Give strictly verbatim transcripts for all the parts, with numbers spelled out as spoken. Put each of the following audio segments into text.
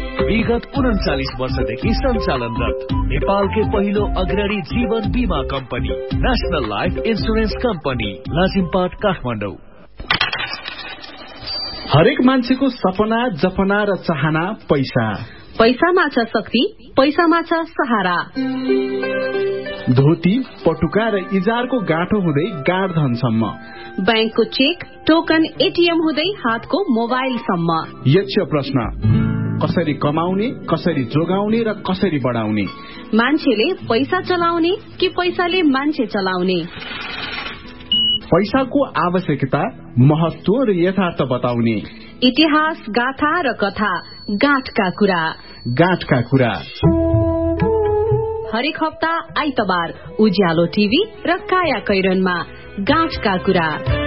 विगत उन्चालिस वर्षदेखि सञ्चालनरत नेपालकै पहिलो अग्रणी जीवन बीमा company national life insurance company Lazimpat Kathmandu. हरेक मान्छेको सपना जपना र चाहना पैसा। पैसामा छ शक्ति, पैसामा छ सहारा। धोती पटुका र इजारको गाँठो हुँदै गाडधनसम्म, बैंकको चेक टोकन एटीएम हुँदै हातको मोबाइलसम्म। यक्ष प्रश्न, कसरी कमाउने, कसरी जोगाउने र कसरी बढाउने? मान्छेले पैसा चलाउने कि पैसाले मान्छे चलाउने? पैसाको आवश्यकता, महत्व र यथार्थ बताउने। इतिहास, गाथा र कथा, गाँठका कुरा। गाँठका कुरा हरेक हप्ता आइतबार उज्यालो टिभी र काया कैरनमा गाँठका कुरा।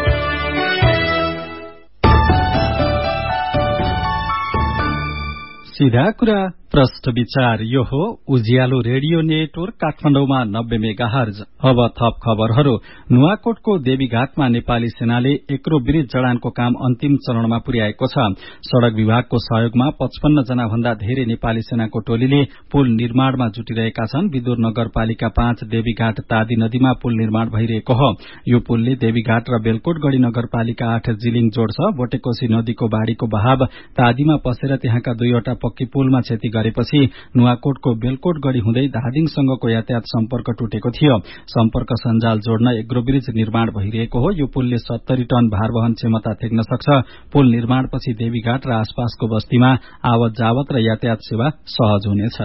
सीधा कुरा प्रश्न विचार। यो हो उज्यालो रेडियो नेटवर्क काठमाडौँमा नब्बे मेगाहर्ज। अब थप खबरहरू। नुवाकोटको देवीघाटमा नेपाली सेनाले एक्रो ब्रिज जडानको काम अन्तिम चरणमा पुर्याएको छ। सड़क विभागको सहयोगमा पचपन्न जना भन्दा धेरै नेपाली सेनाको टोलीले पुल निर्माणमा जुटिरहेका छन्। विदुर नगरपालिका पाँच देवीघाट तादी नदीमा पुल निर्माण भइरहेको हो। यो पुलले देवीघाट र बेलकोटगढ़ी नगरपालिका आठ जिलिङ जोड्छ। बोटेकोशी नदीको बाढ़ीको बहाव तादीमा पसेर त्यहाँका दुईवटा पक्की पुलमा क्षति गरेपछि नुवाकोटको बेलकोटगढ़ी हुँदै धादिङसँगको यातायात सम्पर्क टुटेको थियो। सम्पर्क सञ्जाल जोड्न एग्रोब्रिज निर्माण भइरहेको हो। यो पुलले सत्तरी टन भार वहन क्षमता थेग्न सक्छ। पुल निर्माणपछि देवीघाट र आसपासको बस्तीमा आवत जावत र यातायात सेवा सहज हुनेछ।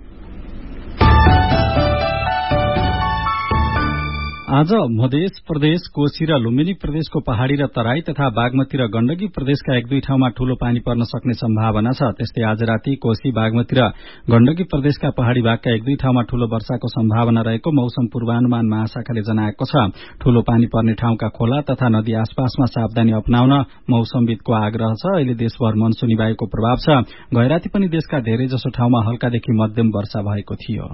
आज मधेस प्रदेश, कोशी र लुम्बिनी प्रदेशको पहाड़ी र तराई तथा बागमती र गण्डकी प्रदेशका एक दुई ठाउँमा ठूलो पानी पर्न सक्ने सम्भावना छ। त्यस्तै आज राति कोशी, बागमती र गण्डकी प्रदेशका पहाड़ी भागका एक दुई ठाउँमा ठूलो वर्षाको सम्भावना रहेको मौसम पूर्वानुमान महाशाखाले जनाएको छ। ठूलो पानी पर्ने ठाउँका खोला तथा नदी आसपासमा सावधानी अपनाउन मौसमविदको आग्रह छ। अहिले देशभर मनसुनी वायुको प्रभाव छ। गैराती पनि देशका धेरैजसो ठाउँमा हल्कादेखि मध्यम वर्षा भएको थियो।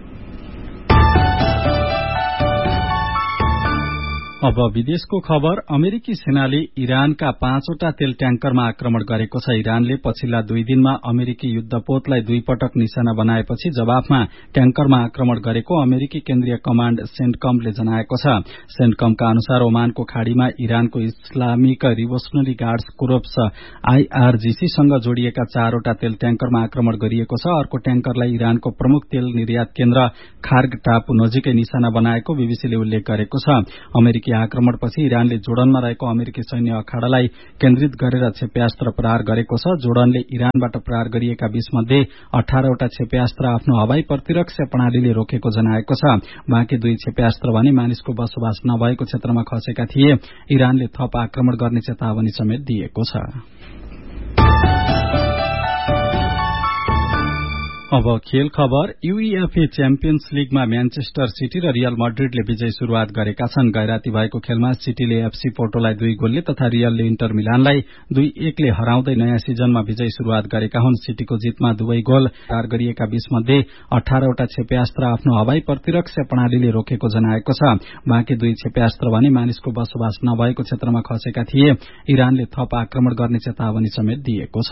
अब विदेशको खबर। अमेरिकी सेनाले इरानका पाँचवटा तेल ट्याङ्करमा आक्रमण गरेको छ। इरानले पछिल्ला दुई दिनमा अमेरिकी युद्धपोतलाई दुई पटक निशाना बनाएपछि जवाफमा ट्याङ्करमा आक्रमण गरेको अमेरिकी केन्द्रीय कमाण्ड सेन्टकमले जनाएको छ। सेन्टकमका अनुसार ओमानको खाड़ीमा इरानको इस्लामिक रिभोल्युसनरी गार्ड्स कोर्प्स आईआरजीसीसँग जोडिएका चारवटा तेल ट्याङ्करमा आक्रमण गरिएको छ। अर्को ट्याङ्करलाई इरानको प्रमुख तेल निर्यात केन्द्र खार्ग टापु नजिकै निशाना बनाएको बीबीसीले उल्लेख गरेको छ। अमेरिकी आक्रमणपछि इरानले जोर्डनमा रहेको अमेरिकी सैन्य अखाड़ालाई केन्द्रित गरेर क्षेप्यास्त्र प्रहार गरेको छ। जोर्डनले इरानबाट प्रहार गरिएका बीस मध्ये अठारवटा क्षेप्यास्त्र आफ्नो हवाई प्रतिरक्षा प्रणालीले रोकेको जनाएको छ। बाँकी दुई क्षेप्यास्त्र भने मानिसको बसोबास नभएको क्षेत्रमा खसेका थिए। इरानले थप आक्रमण गर्ने चेतावनी समेत दिएको छ। अब खेल खबर। यूईएफए च्याम्पियन्स लीगमा म्यानचेस्टर सिटी र रियल मड्रिडले विजयी शुरूआत गरेका छन्। गैराती भएको खेलमा सिटीले एफसी पोर्टोलाई दुई गोलले तथा रियलले इन्टर मिलानलाई दुई एकले हराउँदै नयाँ सिजनमा विजयी शुरूआत गरेका हुन्। सिटीको जितमा दुवै गोल पार गरिएका बीस मध्ये अठारवटा क्षेप्यास्त्र आफ्नो हवाई प्रतिरक्षा प्रणालीले रोकेको जनाएको छ। बाँकी दुई क्षेप्यास्त्र भने मानिसको बसोबास नभएको क्षेत्रमा खसेका थिए। इरानले थप आक्रमण गर्ने चेतावनी समेत दिएको छ।